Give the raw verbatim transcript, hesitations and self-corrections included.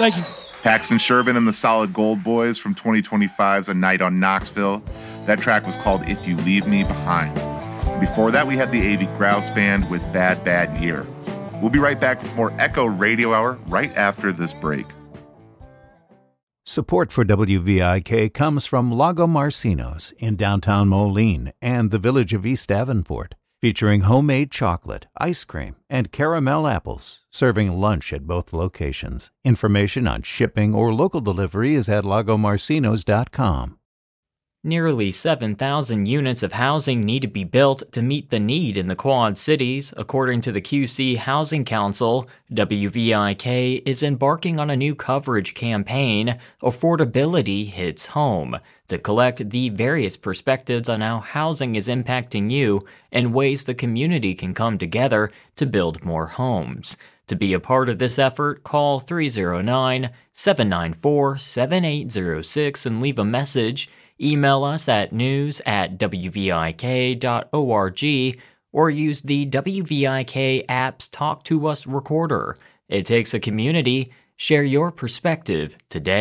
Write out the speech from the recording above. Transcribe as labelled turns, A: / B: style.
A: Thank you.
B: Paxton Shervin and the Solid Gold Boys from twenty twenty-five's A Night on Knoxville. That track was called If You Leave Me Behind. Before that, we had the A V Grouse Band with Bad Bad Year. We'll be right back with more Echo Radio Hour right after this break.
C: Support for W V I K comes from Lago Marcinos in downtown Moline and the village of East Davenport, featuring homemade chocolate, ice cream, and caramel apples, serving lunch at both locations. Information on shipping or local delivery is at lago marcinos dot com.
D: Nearly seven thousand units of housing need to be built to meet the need in the Quad Cities, according to the Q C Housing Council. W V I K is embarking on a new coverage campaign, Affordability Hits Home, to collect the various perspectives on how housing is impacting you and ways the community can come together to build more homes. To be a part of this effort, call three oh nine, seven nine four, seven eight oh six and leave a message. Email us at news at w v i k dot org or use the W V I K app's Talk to Us recorder. It takes a community. Share your perspective today.